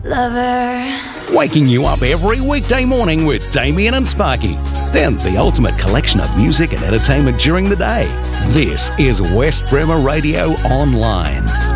Lover. Waking you up every weekday morning with Damien and Sparky. Then the ultimate collection of music and entertainment during the day. This is West Bremer Radio Online.